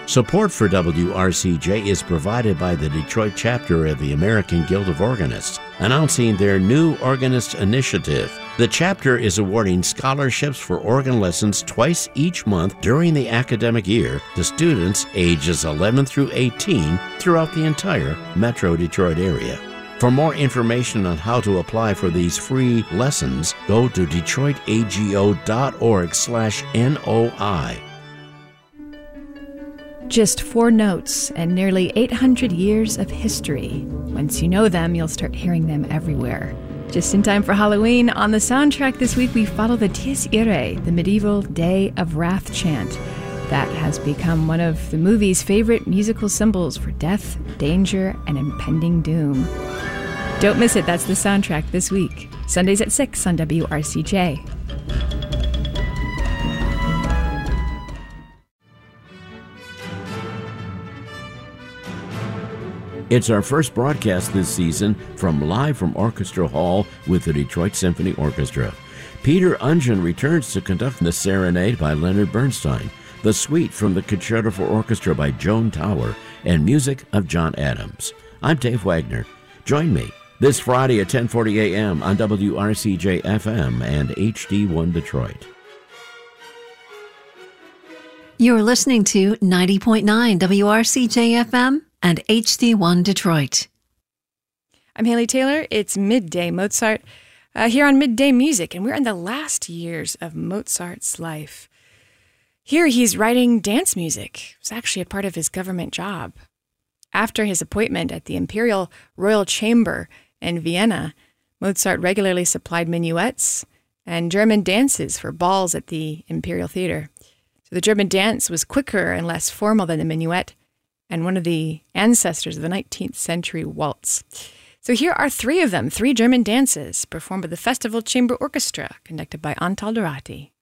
Support for WRCJ is provided by the Detroit chapter of the American Guild of Organists, announcing their new Organist Initiative. The chapter is awarding scholarships for organ lessons twice each month during the academic year to students ages 11 through 18 throughout the entire Metro Detroit area. For more information on how to apply for these free lessons, go to detroitago.org/NOI. Just 4 notes and nearly 800 years of history. Once you know them, you'll start hearing them everywhere. Just in time for Halloween, on the soundtrack this week, we follow the Dies Irae, the medieval Day of Wrath chant. That has become one of the movie's favorite musical symbols for death, danger, and impending doom. Don't miss it. That's the soundtrack this week. Sundays at 6 on WRCJ. It's our first broadcast this season live from Orchestra Hall with the Detroit Symphony Orchestra. Peter Ungen returns to conduct the Serenade by Leonard Bernstein, the Suite from the Concerto for Orchestra by Joan Tower, and music of John Adams. I'm Dave Wagner. Join me this Friday at 10:40 a.m. on WRCJ-FM and HD1 Detroit. You're listening to 90.9 WRCJ-FM and HD1 Detroit. I'm Haley Taylor. It's Midday Mozart here on Midday Music, and we're in the last years of Mozart's life. Here he's writing dance music. It's actually a part of his government job. After his appointment at the Imperial Royal Chamber in Vienna, Mozart regularly supplied minuets and German dances for balls at the Imperial Theater. So the German dance was quicker and less formal than the minuet, and one of the ancestors of the 19th century waltz. So here are 3 of them, 3 German dances performed by the Festival Chamber Orchestra, conducted by Antal Dorati.